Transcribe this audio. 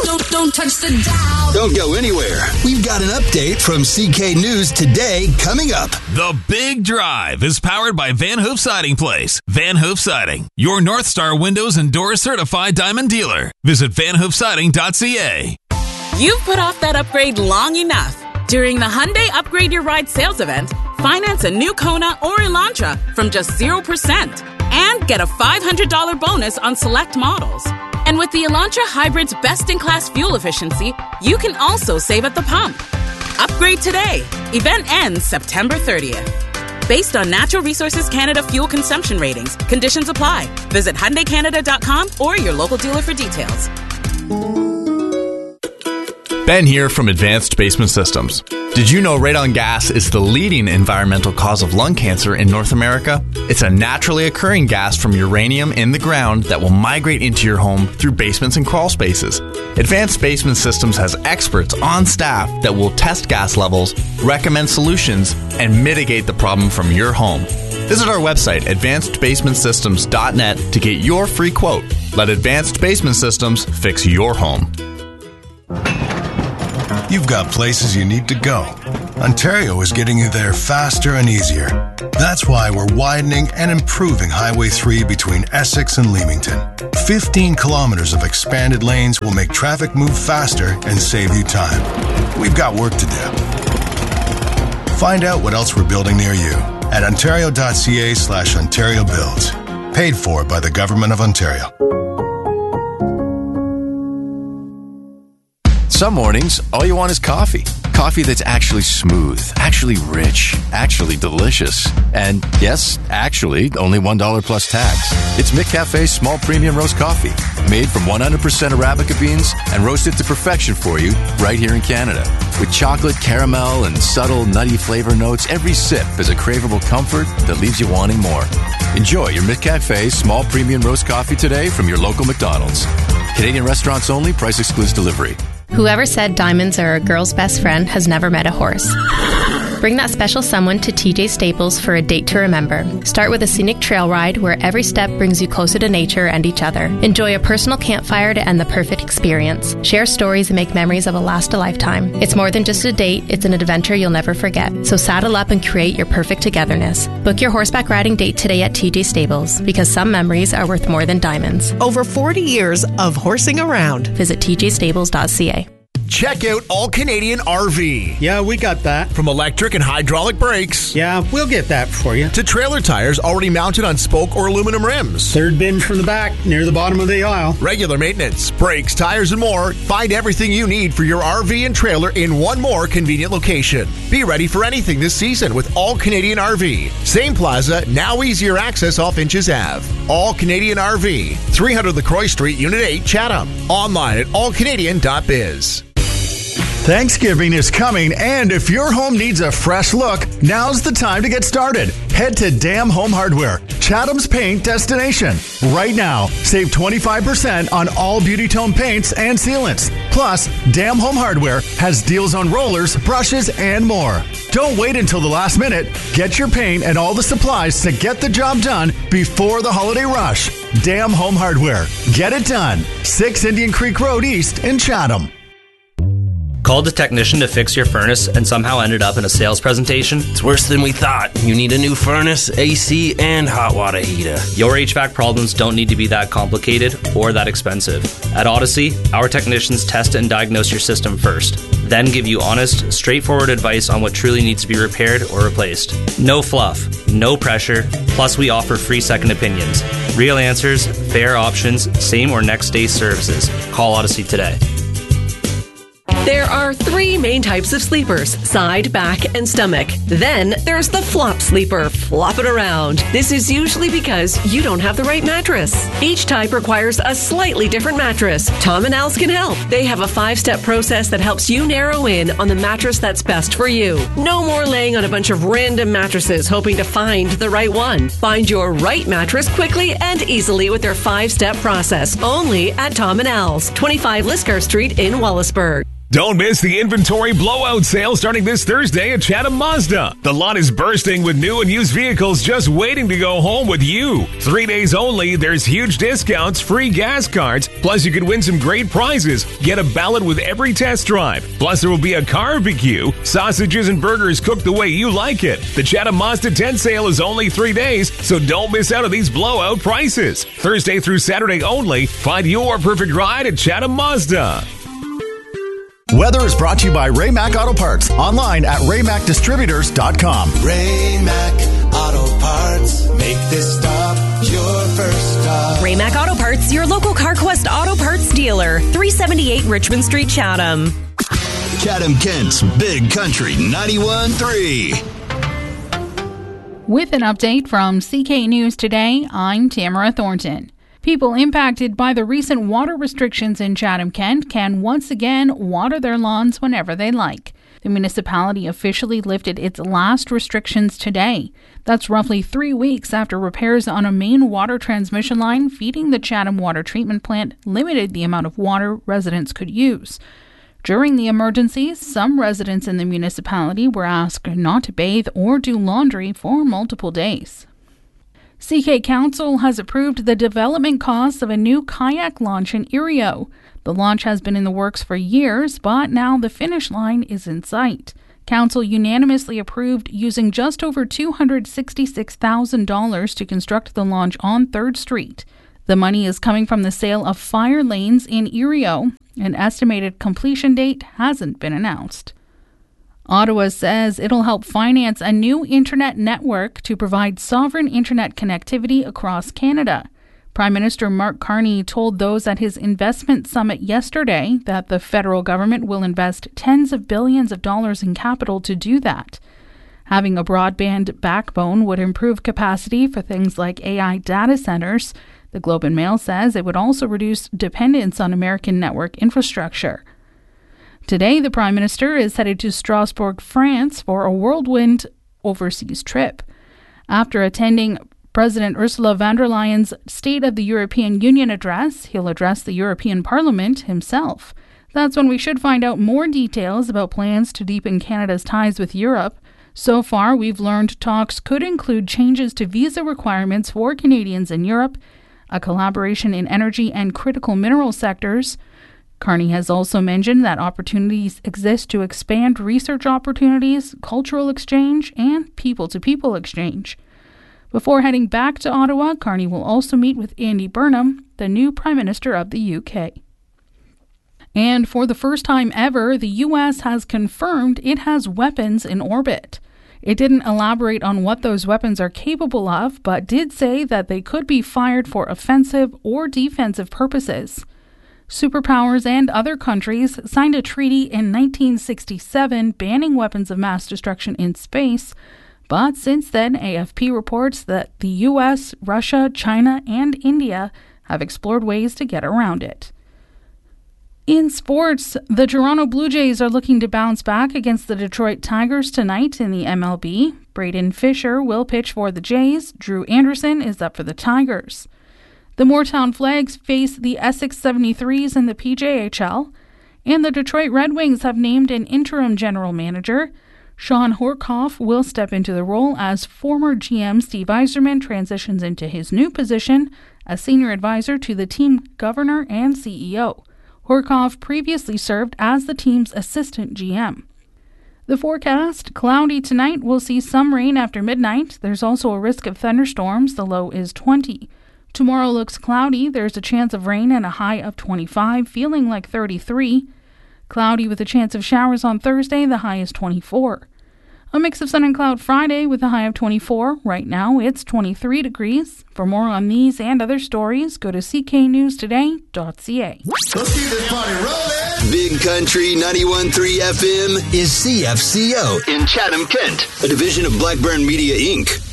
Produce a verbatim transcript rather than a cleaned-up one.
Don't, don't touch the dial. Don't go anywhere. We've got an update from C K News today coming up. The Big Drive is powered by Van Hoof Siding Place. Van Hoof Siding, your North Star Windows and Doors certified diamond dealer. Visit van hoof siding dot c a. You've put off that upgrade long enough. During the Hyundai Upgrade Your Ride sales event, finance a new Kona or Elantra from just zero percent and get a five hundred dollars bonus on select models. And with the Elantra Hybrid's best-in-class fuel efficiency, you can also save at the pump. Upgrade today. Event ends September thirtieth. Based on Natural Resources Canada fuel consumption ratings, conditions apply. Visit Hyundai Canada dot com or your local dealer for details. Ben here from Advanced Basement Systems. Did you know radon gas is the leading environmental cause of lung cancer in North America? It's a naturally occurring gas from uranium in the ground that will migrate into your home through basements and crawl spaces. Advanced Basement Systems has experts on staff that will test gas levels, recommend solutions, and mitigate the problem from your home. Visit our website, advanced basement systems dot net, to get your free quote. Let Advanced Basement Systems fix your home. You've got places you need to go. Ontario is getting you there faster and easier. That's why we're widening and improving Highway three between Essex and Leamington. fifteen kilometers of expanded lanes will make traffic move faster and save you time. We've got work to do. Find out what else we're building near you at ontario dot c a slash Ontario Builds. Paid for by the Government of Ontario. Some mornings, all you want is coffee. Coffee that's actually smooth, actually rich, actually delicious. And yes, actually, only one dollar plus tax. It's McCafe's small premium roast coffee, made from one hundred percent Arabica beans and roasted to perfection for you right here in Canada. With chocolate, caramel, and subtle nutty flavor notes, every sip is a craveable comfort that leaves you wanting more. Enjoy your McCafe small premium roast coffee today from your local McDonald's. Canadian restaurants only, price excludes delivery. Whoever said diamonds are a girl's best friend has never met a horse. Bring that special someone to T J Staples for a date to remember. Start with a scenic trail ride where every step brings you closer to nature and each other. Enjoy a personal campfire to end the perfect experience. Share stories and make memories that will last a lifetime. It's more than just a date, it's an adventure you'll never forget. So saddle up and create your perfect togetherness. Book your horseback riding date today at T J Stables, because some memories are worth more than diamonds. Over forty years of horsing around. Visit t j stables dot c a. Check out All Canadian R V. Yeah, we got that. From electric and hydraulic brakes. Yeah, we'll get that for you. To trailer tires already mounted on spoke or aluminum rims. Third bin from the back, near the bottom of the aisle. Regular maintenance, brakes, tires, and more. Find everything you need for your R V and trailer in one more convenient location. Be ready for anything this season with All Canadian R V. Same plaza, now easier access off Inches Avenue. All Canadian R V. three hundred LaCroix Street, Unit eight, Chatham. Online at all canadian dot biz. Thanksgiving is coming, and if your home needs a fresh look, now's the time to get started. Head to Dam Home Hardware, Chatham's paint destination. Right now, save twenty-five percent on all Beauty Tone paints and sealants. Plus, Dam Home Hardware has deals on rollers, brushes, and more. Don't wait until the last minute. Get your paint and all the supplies to get the job done before the holiday rush. Dam Home Hardware. Get it done. six Indian Creek Road East in Chatham. Called a technician to fix your furnace and somehow ended up in a sales presentation? It's worse than we thought. You need a new furnace, A C, and hot water heater. Your H V A C problems don't need to be that complicated or that expensive. At Odyssey, our technicians test and diagnose your system first, then give you honest, straightforward advice on what truly needs to be repaired or replaced. No fluff, no pressure, plus we offer free second opinions. Real answers, fair options, same or next day services. Call Odyssey today. There are three main types of sleepers: side, back, and stomach. Then there's the flop sleeper. Flop it around. This is usually because you don't have the right mattress. Each type requires a slightly different mattress. Tom and Al's can help. They have a five-step process that helps you narrow in on the mattress that's best for you. No more laying on a bunch of random mattresses hoping to find the right one. Find your right mattress quickly and easily with their five-step process. Only at Tom and Al's, twenty-five Liscar Street in Wallaceburg. Don't miss the inventory blowout sale starting this Thursday at Chatham Mazda. The lot is bursting with new and used vehicles just waiting to go home with you. Three days only, there's huge discounts, free gas cards, plus you could win some great prizes. Get a ballot with every test drive. Plus there will be a barbecue, sausages and burgers cooked the way you like it. The Chatham Mazda tent sale is only three days, so don't miss out on these blowout prices. Thursday through Saturday only, find your perfect ride at Chatham Mazda. Weather is brought to you by Ray-Mac Auto Parts. Online at ray mac distributors dot com. Ray-Mac Auto Parts. Make this stop your first stop. Ray-Mac Auto Parts, your local CarQuest Auto Parts dealer. three seventy-eight Richmond Street, Chatham. Chatham Kent's Big Country ninety-one point three. With an update from C K News Today, I'm Tamara Thornton. People impacted by the recent water restrictions in Chatham-Kent can once again water their lawns whenever they like. The municipality officially lifted its last restrictions today. That's roughly three weeks after repairs on a main water transmission line feeding the Chatham Water Treatment Plant limited the amount of water residents could use. During the emergency, some residents in the municipality were asked not to bathe or do laundry for multiple days. C K Council has approved the development costs of a new kayak launch in Erio. The launch has been in the works for years, but now the finish line is in sight. Council unanimously approved using just over two hundred sixty-six thousand dollars to construct the launch on third Street. The money is coming from the sale of fire lanes in Erio. An estimated completion date hasn't been announced. Ottawa says it'll help finance a new internet network to provide sovereign internet connectivity across Canada. Prime Minister Mark Carney told those at his investment summit yesterday that the federal government will invest tens of billions of dollars in capital to do that. Having a broadband backbone would improve capacity for things like A I data centers. The Globe and Mail says it would also reduce dependence on American network infrastructure. Today, the Prime Minister is headed to Strasbourg, France for a whirlwind overseas trip. After attending President Ursula von der Leyen's State of the European Union address, he'll address the European Parliament himself. That's when we should find out more details about plans to deepen Canada's ties with Europe. So far, we've learned talks could include changes to visa requirements for Canadians in Europe, a collaboration in energy and critical mineral sectors. Carney has also mentioned that opportunities exist to expand research opportunities, cultural exchange, and people-to-people exchange. Before heading back to Ottawa, Carney will also meet with Andy Burnham, the new Prime Minister of the U K. And for the first time ever, the U S has confirmed it has weapons in orbit. It didn't elaborate on what those weapons are capable of, but did say that they could be fired for offensive or defensive purposes. Superpowers and other countries signed a treaty in nineteen sixty-seven banning weapons of mass destruction in space, but since then, A F P reports that the U S, Russia, China, and India have explored ways to get around it. In sports, the Toronto Blue Jays are looking to bounce back against the Detroit Tigers tonight in the M L B. Braden Fisher will pitch for the Jays. Drew Anderson is up for the Tigers. The Moortown Flags face the Essex seventy-threes in the P J H L, and the Detroit Red Wings have named an interim general manager. Sean Horkoff will step into the role as former G M Steve Yzerman transitions into his new position as senior advisor to the team governor and C E O. Horkoff previously served as the team's assistant G M. The forecast, cloudy tonight, will see some rain after midnight. There's also a risk of thunderstorms. The low is twenty. Tomorrow looks cloudy. There's a chance of rain and a high of twenty-five, feeling like thirty-three. Cloudy with a chance of showers on Thursday. The high is twenty-four. A mix of sun and cloud Friday with a high of twenty-four. Right now, it's twenty-three degrees. For more on these and other stories, go to c k news today dot c a. Let's keep this party rolling. Big Country ninety-one point three F M is C F C O in Chatham, Kent, a division of Blackburn Media, Incorporated.